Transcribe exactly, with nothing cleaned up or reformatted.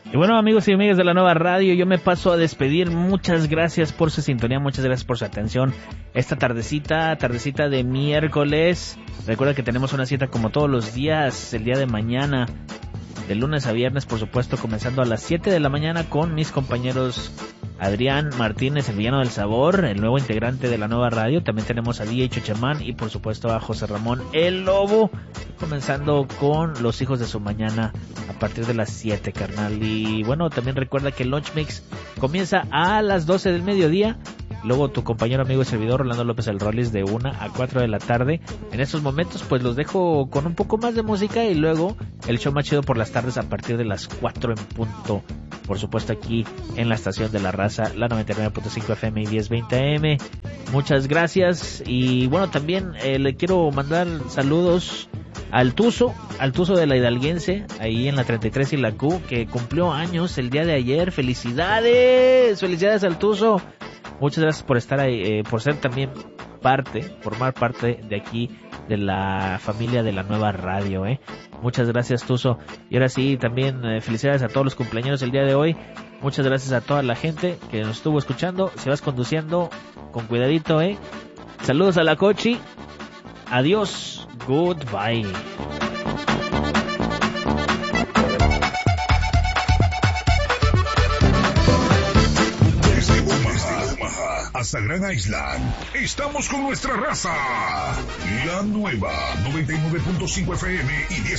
Y bueno, amigos y amigas de la nueva radio, yo me paso a despedir. Muchas gracias por su sintonía, muchas gracias por su atención. Esta tardecita, tardecita de miércoles. Recuerda que tenemos una cita como todos los días, el día de mañana, de lunes a viernes, por supuesto, comenzando a las siete de la mañana con mis compañeros Adrián Martínez, el villano del sabor, el nuevo integrante de la nueva radio. También tenemos a D J Chochamán y por supuesto a José Ramón el Lobo, comenzando con Los Hijos de su Mañana a partir de las siete, carnal. Y bueno, también recuerda que el Lunch Mix comienza a las doce del mediodía. Luego tu compañero, amigo y servidor Rolando López El Rollis, de una a cuatro de la tarde. En estos momentos pues los dejo con un poco más de música y luego el show más chido por las tardes a partir de las cuatro en punto. Por supuesto aquí en la estación de La Raza, la noventa y nueve punto cinco F M y diez veinte A M. Muchas gracias. Y bueno, también eh, le quiero mandar saludos al Tuzo, al Tuzo de la Hidalguense, ahí en la treinta y tres y la Q, que cumplió años el día de ayer. ¡Felicidades! ¡Felicidades al Tuzo! Muchas gracias por estar ahí, eh, por ser también parte, formar parte de aquí, de la familia de la nueva radio, eh. Muchas gracias, Tuzo. Y ahora sí, también eh, felicidades a todos los cumpleaños el día de hoy. Muchas gracias a toda la gente que nos estuvo escuchando. Si vas conduciendo, con cuidadito, eh. Saludos a la Cochi. Adiós. Goodbye. Hasta Gran Island, estamos con nuestra raza. La nueva noventa y nueve punto cinco F M y diez